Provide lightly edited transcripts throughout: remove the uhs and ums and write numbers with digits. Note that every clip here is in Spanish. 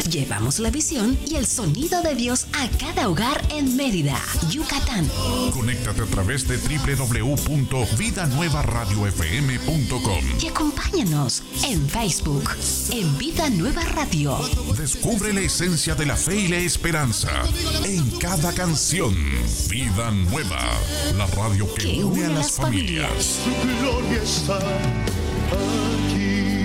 Llevamos la visión y el sonido de Dios a cada hogar en Mérida, Yucatán. Conéctate a través de www.vidanuevaradiofm.com Y acompáñanos en Facebook, en Vida Nueva Radio. Descubre la esencia de la fe y la esperanza en cada canción. Vida Nueva, la radio que une a las familias. Tu gloria está aquí.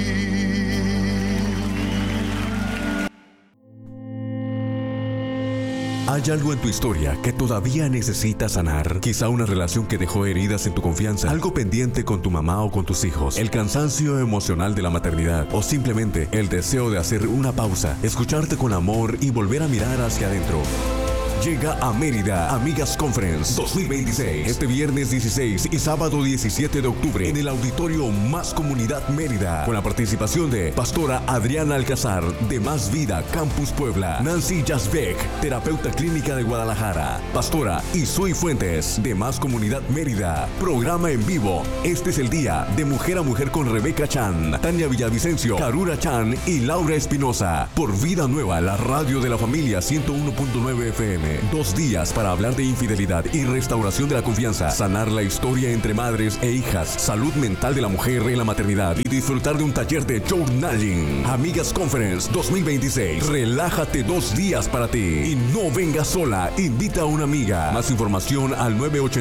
¿Hay algo en tu historia que todavía necesitas sanar? Quizá una relación que dejó heridas en tu confianza, algo pendiente con tu mamá o con tus hijos, el cansancio emocional de la maternidad o simplemente el deseo de hacer una pausa, escucharte con amor y volver a mirar hacia adentro. Llega a Mérida Amigas Conference 2026, este viernes 16 y sábado 17 de octubre en el Auditorio Más Comunidad Mérida, con la participación de Pastora Adriana Alcázar de Más Vida Campus Puebla, Nancy Jasbeck, terapeuta clínica de Guadalajara, Pastora Isui Fuentes de Más Comunidad Mérida. Programa en vivo. Este es el día de Mujer a Mujer con Rebeca Chan, Tania Villavicencio, Karura Chan y Laura Espinosa por Vida Nueva, la radio de la familia 101.9 FM. 2 días para hablar de infidelidad y restauración de la confianza, sanar la historia entre madres e hijas, salud mental de la mujer en la maternidad y disfrutar de un taller de journaling. Amigas Conference 2026. Relájate 2 días para ti y no vengas sola. Invita a una amiga. Más información al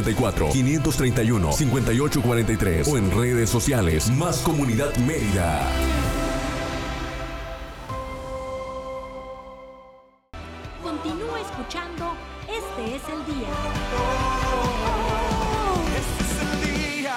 984-531-5843 o en redes sociales. Más Comunidad Mérida. Continúa escuchando. Este es el día. Este es el día.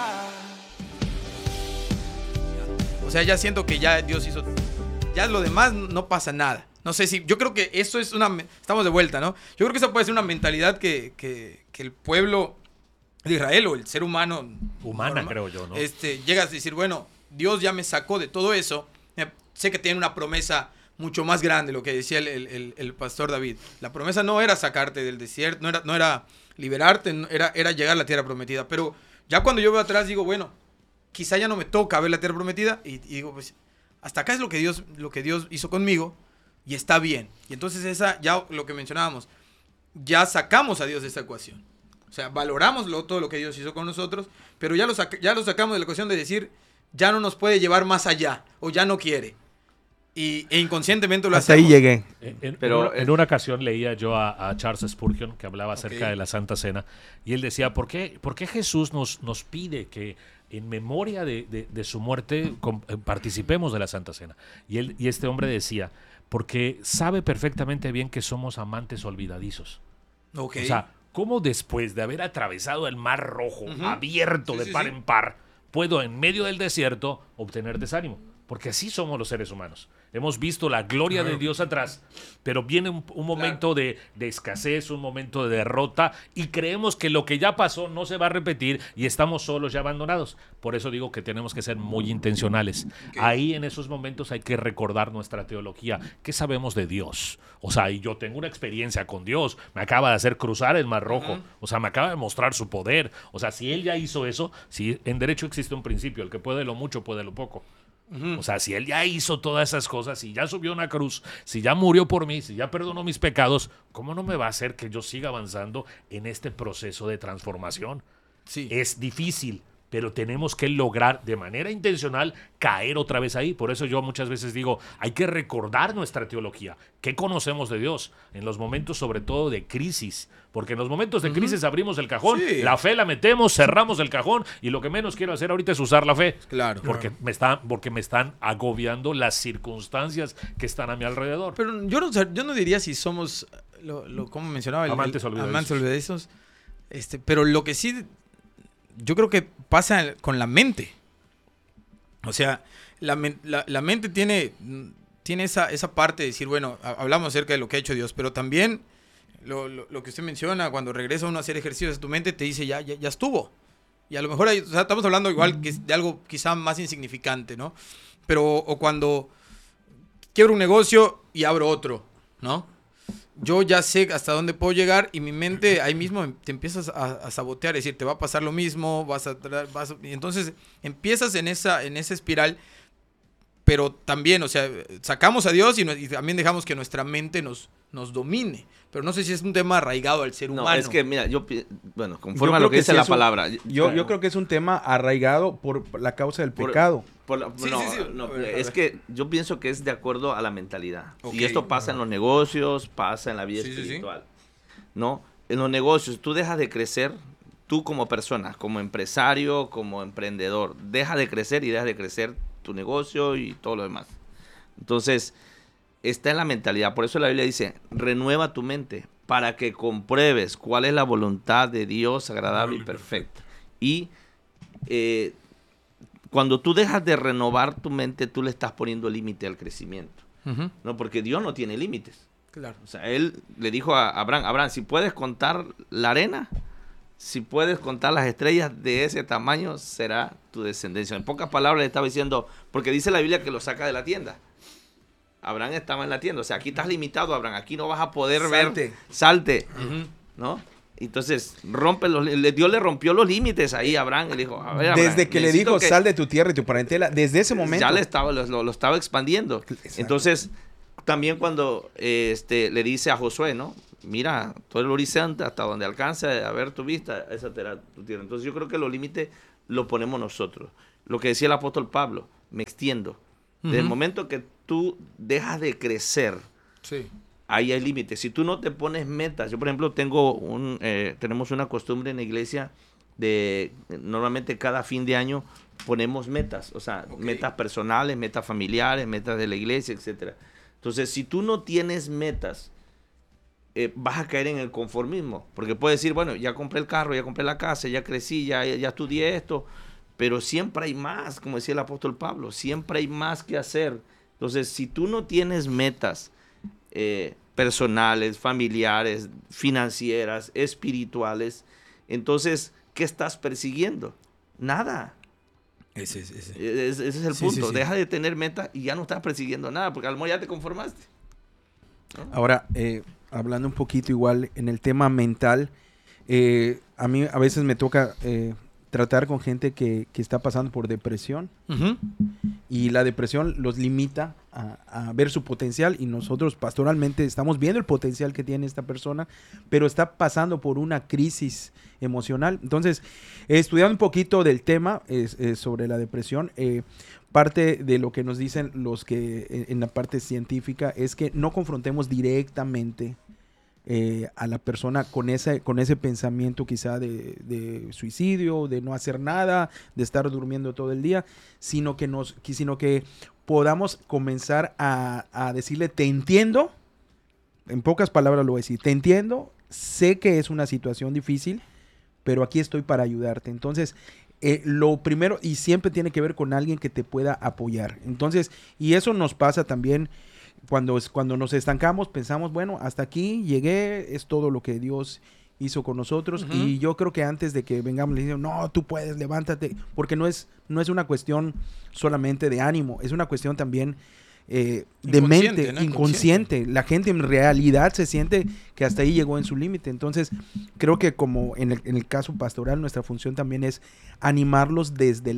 O sea, ya siento que ya Dios hizo. Ya lo demás no pasa nada. No sé si. Yo creo que eso es una. Estamos de vuelta, ¿no? Yo creo que esa puede ser una mentalidad que el pueblo de Israel o el ser humano. Humana, creo yo, ¿no? Llegas a decir, bueno, Dios ya me sacó de todo eso. Sé que tiene una promesa mucho más grande, lo que decía el pastor David. La promesa no era sacarte del desierto, no era liberarte, era llegar a la tierra prometida. Pero ya cuando yo veo atrás digo, bueno, quizá ya no me toca ver la tierra prometida y digo, pues hasta acá es lo que Dios hizo conmigo y está bien. Y entonces esa, ya lo que mencionábamos, ya sacamos a Dios de esta ecuación. O sea, valoramos todo lo que Dios hizo con nosotros, pero ya lo sacamos de la ecuación de decir, ya no nos puede llevar más allá o ya no quiere. E inconscientemente lo hasta hacemos. ahí llegué. En una ocasión leía yo a Charles Spurgeon que hablaba acerca de la Santa Cena y él decía, ¿por qué Jesús nos pide que en memoria de su muerte participemos de la Santa Cena? Y este hombre decía, porque sabe perfectamente bien que somos amantes olvidadizos. Okay. O sea, ¿cómo después de haber atravesado el Mar Rojo abierto de par en par, puedo en medio del desierto obtener desánimo? Porque así somos los seres humanos. Hemos visto la gloria de Dios atrás, pero viene un momento de escasez, un momento de derrota, y creemos que lo que ya pasó no se va a repetir y estamos solos y abandonados. Por eso digo que tenemos que ser muy intencionales. Ahí en esos momentos hay que recordar nuestra teología. ¿Qué sabemos de Dios? O sea, y yo tengo una experiencia con Dios. Me acaba de hacer cruzar el Mar Rojo. O sea, me acaba de mostrar su poder. O sea, si Él ya hizo eso, si en derecho existe un principio, el que puede lo mucho, puede lo poco. O sea, si Él ya hizo todas esas cosas, si ya subió una cruz, si ya murió por mí, si ya perdonó mis pecados, ¿cómo no me va a hacer que yo siga avanzando en este proceso de transformación? Sí. Es difícil, pero tenemos que lograr de manera intencional caer otra vez ahí. Por eso yo muchas veces digo, hay que recordar nuestra teología. ¿Qué conocemos de Dios? En los momentos sobre todo de crisis. Porque en los momentos de crisis abrimos el cajón, la fe la metemos, cerramos el cajón y lo que menos quiero hacer ahorita es usar la fe. Claro. Porque me están agobiando las circunstancias que están a mi alrededor. Pero yo no diría si somos, como mencionaba, amantes olvidadizos. Pero lo que sí, yo creo que pasa con la mente. O sea, la mente tiene esa parte de decir, bueno, hablamos acerca de lo que ha hecho Dios, pero también lo que usted menciona, cuando regresa uno a hacer ejercicios, tu mente te dice, ya estuvo. Y a lo mejor estamos hablando igual que de algo quizá más insignificante, ¿no? Pero o cuando quiebro un negocio y abro otro, ¿no? Yo ya sé hasta dónde puedo llegar y mi mente ahí mismo te empiezas a sabotear, es decir, te va a pasar lo mismo, y entonces empiezas en esa espiral, pero también, o sea, sacamos a Dios y también dejamos que nuestra mente nos domine. Pero no sé si es un tema arraigado al ser humano. No, es que, mira, conforme a lo que dice la palabra. Yo creo que es un tema arraigado por la causa del pecado. Es que yo pienso que es de acuerdo a la mentalidad. Okay. Y esto pasa en los negocios, pasa en la vida espiritual. ¿No? En los negocios, tú dejas de crecer, tú como persona, como empresario, como emprendedor, deja de crecer y deja de crecer tu negocio y todo lo demás. Entonces, está en la mentalidad. Por eso la Biblia dice, renueva tu mente para que compruebes cuál es la voluntad de Dios agradable y perfecta. Y cuando tú dejas de renovar tu mente, tú le estás poniendo límite al crecimiento. Uh-huh. ¿No? Porque Dios no tiene límites. Claro. O sea, él le dijo a Abraham, si puedes contar la arena, si puedes contar las estrellas de ese tamaño, será tu descendencia. En pocas palabras le estaba diciendo, porque dice la Biblia que lo saca de la tienda. Abraham estaba en la tienda. O sea, aquí estás limitado, Abraham. Aquí no vas a poder ver. Salte. Uh-huh. ¿No? Entonces, Dios le rompió los límites ahí a Abraham. Le dijo, a ver, Abraham, desde que le dijo, sal de tu tierra y tu parentela, desde ese momento. Ya lo estaba expandiendo. Exacto. Entonces, también cuando le dice a Josué, ¿no? Mira, todo el horizonte hasta donde alcance a ver tu vista, esa será tu tierra. Entonces, yo creo que los límites los ponemos nosotros. Lo que decía el apóstol Pablo, me extiendo. Desde el momento que tú dejas de crecer, ahí hay límites. Si tú no te pones metas, yo por ejemplo tenemos una costumbre en la iglesia de normalmente cada fin de año ponemos metas, o sea, metas personales, metas familiares, metas de la iglesia, etcétera. Entonces, si tú no tienes metas, vas a caer en el conformismo, porque puedes decir, bueno, ya compré el carro, ya compré la casa, ya crecí, ya estudié esto, pero siempre hay más, como decía el apóstol Pablo, siempre hay más que hacer. Entonces, si tú no tienes metas personales, familiares, financieras, espirituales, entonces, ¿qué estás persiguiendo? Nada. Ese es el punto. Deja de tener metas y ya no estás persiguiendo nada, porque a lo mejor ya te conformaste, ¿no? Ahora, hablando un poquito igual en el tema mental, a mí a veces me toca tratar con gente que está pasando por depresión. Uh-huh. Y la depresión los limita a ver su potencial, y nosotros pastoralmente estamos viendo el potencial que tiene esta persona, pero está pasando por una crisis emocional. Entonces, estudiando un poquito del tema sobre la depresión, parte de lo que nos dicen los que en la parte científica es que no confrontemos directamente a la persona con ese pensamiento quizá de suicidio, de no hacer nada, de estar durmiendo todo el día, sino que podamos comenzar a decirle, te entiendo, en pocas palabras lo voy a decir, te entiendo, sé que es una situación difícil, pero aquí estoy para ayudarte. Entonces, lo primero, y siempre tiene que ver con alguien que te pueda apoyar. Entonces, y eso nos pasa también cuando nos estancamos, pensamos, bueno, hasta aquí llegué, es todo lo que Dios hizo con nosotros. Uh-huh. Y yo creo que antes de que vengamos le decimos, no, tú puedes, levántate, porque no es una cuestión solamente de ánimo, es una cuestión también de mente, ¿no? Inconsciente. La gente en realidad se siente que hasta ahí llegó en su límite. Entonces, creo que como en el caso pastoral, nuestra función también es animarlos desde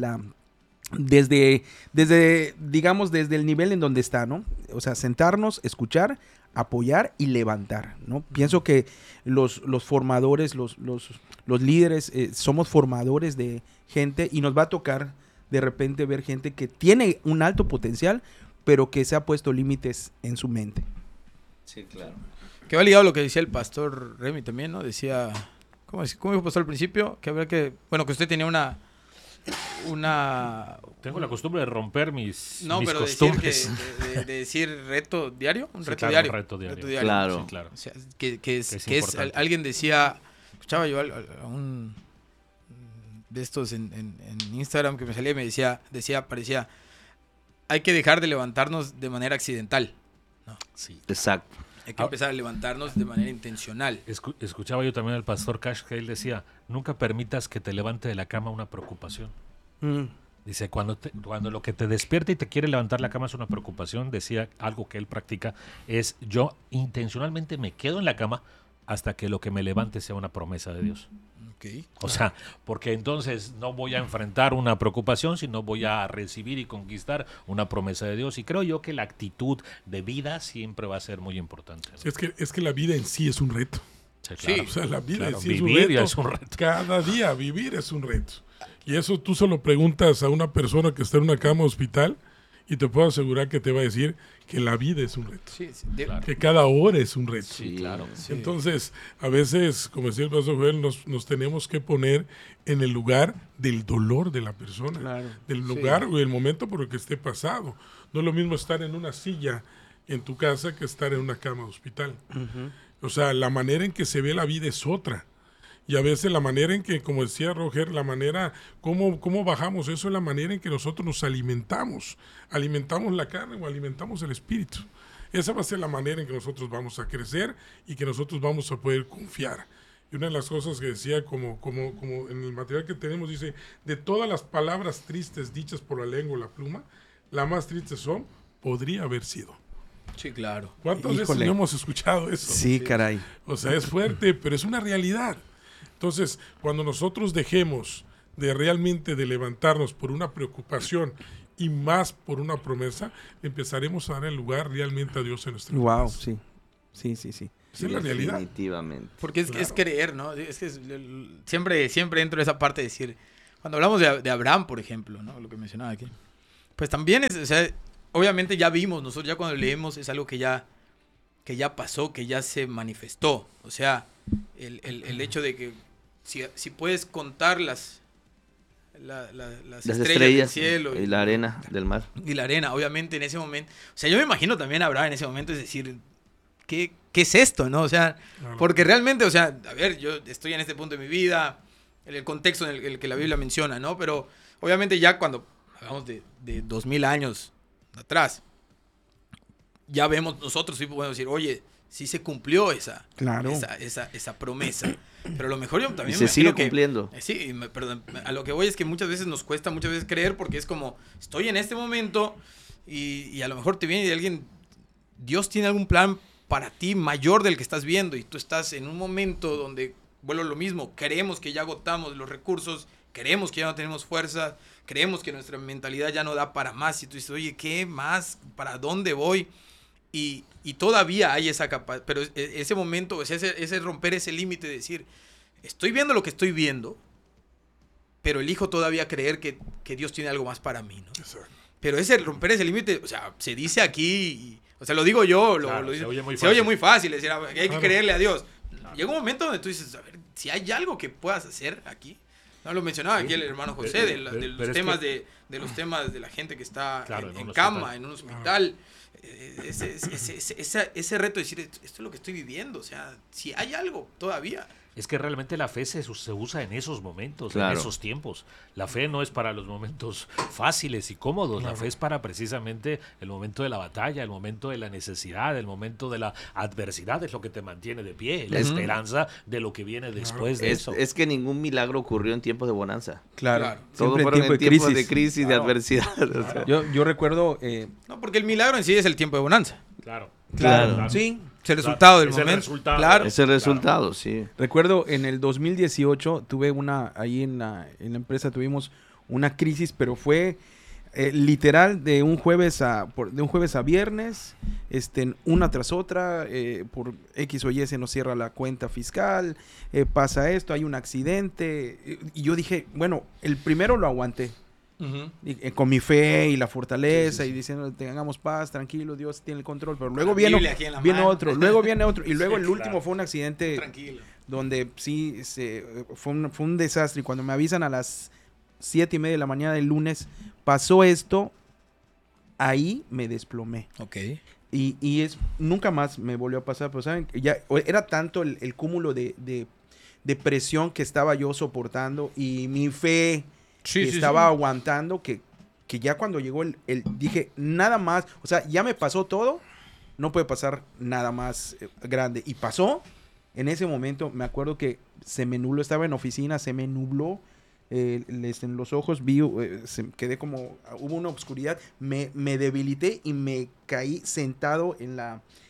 digamos, desde el nivel en donde está, ¿no? O sea, sentarnos, escuchar, apoyar y levantar, ¿no? Pienso que los formadores, los líderes, somos formadores de gente, y nos va a tocar de repente ver gente que tiene un alto potencial, pero que se ha puesto límites en su mente. Sí, claro. Que va ligado a lo que decía el pastor Remy también, ¿no? Decía, ¿cómo dijo el pastor al principio? Que habría que usted tenía una... Tengo la costumbre de romper mis pero costumbres. De decir reto diario, un reto claro, diario. Un reto diario. Claro. Sí, claro. O sea, que es alguien decía, escuchaba yo a un de estos en Instagram que me salía y me parecía, hay que dejar de levantarnos de manera accidental, ¿no? Sí. Exacto. Hay que empezar a levantarnos de manera intencional. Escuchaba yo también al pastor Cash, que él decía, nunca permitas que te levante de la cama una preocupación. Dice, cuando lo que te despierta y te quiere levantar la cama es una preocupación, decía algo que él practica, es yo intencionalmente me quedo en la cama hasta que lo que me levante sea una promesa de Dios. O sea, porque entonces no voy a enfrentar una preocupación, sino voy a recibir y conquistar una promesa de Dios. Y creo yo que la actitud de vida siempre va a ser muy importante, ¿no? Es que la vida en sí es un reto. Sí, claro. O sea, la vida en sí vivir es un reto. Cada día vivir es un reto. Y eso tú solo preguntas a una persona que está en una cama de hospital y te puedo asegurar que te va a decir que la vida es un reto. Claro. Que cada hora es un reto. Sí, claro. Entonces, a veces, como decía el pastor Joel, nos tenemos que poner en el lugar del dolor de la persona. Del lugar o el momento por el que esté pasado. No es lo mismo estar en una silla en tu casa que estar en una cama de hospital. O sea, la manera en que se ve la vida es otra. Y a veces la manera en que, como decía Roger, la manera, cómo bajamos eso es la manera en que nosotros nos alimentamos. Alimentamos la carne o alimentamos el espíritu. Esa va a ser la manera en que nosotros vamos a crecer y que nosotros vamos a poder confiar. Y una de las cosas que decía, como en el material que tenemos, dice, de todas las palabras tristes dichas por la lengua o la pluma, la más triste son, podría haber sido. Sí, claro. ¿Cuántas veces no hemos escuchado eso? Sí, caray. O sea, es fuerte, pero es una realidad. Entonces, cuando nosotros dejemos de realmente de levantarnos por una preocupación y más por una promesa, empezaremos a dar el lugar realmente a Dios en nuestra vida. Wow, sí. Esa es la realidad. Definitivamente. Porque es creer, ¿no? Siempre entro en esa parte de decir, cuando hablamos de Abraham, por ejemplo, ¿no? Lo que mencionaba aquí, pues también o sea, obviamente ya vimos, nosotros ya cuando leemos es algo que ya pasó, que ya se manifestó. O sea, el hecho de que si puedes contar las estrellas del cielo y la arena del mar. Y la arena, obviamente en ese momento. O sea, yo me imagino también a Abraham en ese momento, es decir, ¿qué es esto, no? O sea, porque realmente, o sea, a ver, yo estoy en este punto de mi vida, en el contexto en el que la Biblia menciona, ¿no? Pero obviamente ya cuando hablamos de 2000 años atrás, ya vemos nosotros, sí podemos decir, oye, sí se cumplió esa promesa. Pero a lo mejor yo también se sigue cumpliendo. Sí, perdón, a lo que voy es que muchas veces nos cuesta creer, porque es como, estoy en este momento y a lo mejor te viene de alguien, Dios tiene algún plan para ti mayor del que estás viendo, y tú estás en un momento donde, vuelvo a lo mismo, creemos que ya agotamos los recursos, creemos que ya no tenemos fuerza, creemos que nuestra mentalidad ya no da para más, y tú dices, oye, ¿qué más? ¿Para dónde voy? Y todavía hay esa capacidad, pero ese momento, o sea, ese romper ese límite de decir, estoy viendo lo que estoy viendo, pero elijo todavía creer que Dios tiene algo más para mí, ¿no? Exacto. Pero ese romper ese límite, o sea, se dice aquí, o sea, lo digo yo, lo dice, se oye muy fácil, decir, hay que creerle a Dios. Llega un momento donde tú dices, a ver, si hay algo que puedas hacer aquí. No lo mencionaba aquí el hermano José, de los temas de los temas de la gente que está en cama, en un hospital. Ese reto de decir, esto es lo que estoy viviendo, o sea, si hay algo todavía. Es que realmente la fe se usa en esos momentos, claro, en esos tiempos. La fe no es para los momentos fáciles y cómodos, claro. La fe es para precisamente el momento de la batalla, el momento de la necesidad, el momento de la adversidad, es lo que te mantiene de pie, la esperanza de lo que viene después de eso. Es que ningún milagro ocurrió en tiempos de bonanza. Claro. Todo fueron en tiempos de crisis, de adversidad. Claro. O sea. Yo recuerdo... No, porque el milagro en sí es el tiempo de bonanza. Claro. Sí. Es el resultado del momento. Claro. Es el resultado, sí. Recuerdo en el 2018 tuve ahí en la empresa tuvimos una crisis, pero fue literal de un jueves a viernes, una tras otra, por X o Y se nos cierra la cuenta fiscal, pasa esto, hay un accidente, y yo dije, bueno, el primero lo aguanté. Uh-huh. Con mi fe y la fortaleza, sí. Y diciendo tengamos paz, tranquilo, Dios tiene el control, pero luego viene otro, y luego el último fue un accidente tranquilo, donde sí fue un desastre, y cuando me avisan a las 7:30 de la mañana del lunes pasó esto, ahí me desplomé. Okay. Y nunca más me volvió a pasar, pero saben, ya era tanto el cúmulo de presión que estaba yo soportando y mi fe estaba aguantando, que ya cuando llegó dije, nada más, o sea, ya me pasó todo, no puede pasar nada más grande. Y pasó, en ese momento, me acuerdo que se me nubló, estaba en oficina, se me nubló en los ojos, quedé como, hubo una oscuridad, me debilité y me caí sentado en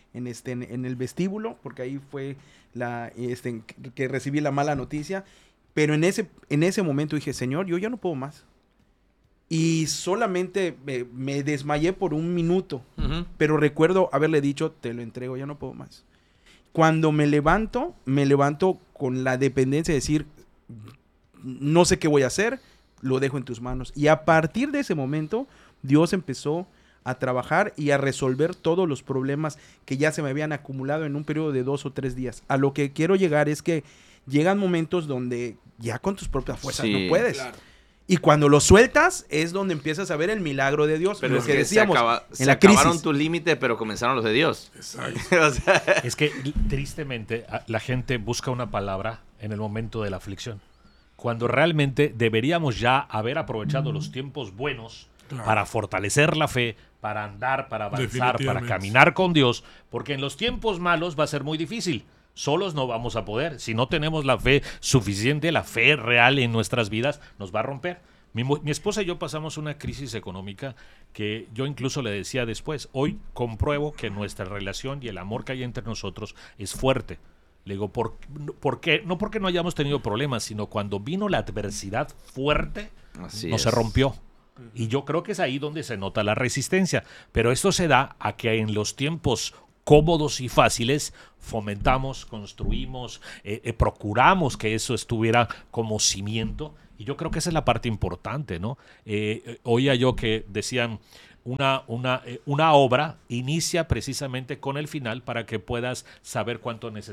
en el vestíbulo, porque ahí fue que recibí la mala noticia. Pero en ese momento dije, Señor, yo ya no puedo más. Y solamente me desmayé por un minuto. Pero recuerdo haberle dicho, te lo entrego, ya no puedo más. Cuando me levanto con la dependencia de decir, no sé qué voy a hacer, lo dejo en tus manos. Y a partir de ese momento, Dios empezó a trabajar y a resolver todos los problemas que ya se me habían acumulado en un periodo de 2 o 3 días. A lo que quiero llegar es que llegan momentos donde ya con tus propias fuerzas no puedes. Claro. Y cuando lo sueltas es donde empiezas a ver el milagro de Dios. Pero lo que decíamos en la crisis. Acabaron tus límites, pero comenzaron los de Dios. Exacto. O sea, es que tristemente la gente busca una palabra en el momento de la aflicción. Cuando realmente deberíamos ya haber aprovechado los tiempos buenos para fortalecer la fe, para andar, para avanzar, para caminar con Dios, porque en los tiempos malos va a ser muy difícil. Solos no vamos a poder. Si no tenemos la fe suficiente, la fe real en nuestras vidas, nos va a romper. Mi esposa y yo pasamos una crisis económica que yo incluso le decía después, hoy compruebo que nuestra relación y el amor que hay entre nosotros es fuerte. Le digo, ¿por qué? No porque no hayamos tenido problemas, sino cuando vino la adversidad fuerte, se rompió. Y yo creo que es ahí donde se nota la resistencia. Pero esto se da a que en los tiempos cómodos y fáciles fomentamos, construimos, procuramos que eso estuviera como cimiento. Y yo creo que esa es la parte importante, ¿no? Oía yo que decían, una obra inicia precisamente con el final para que puedas saber cuánto necesitas.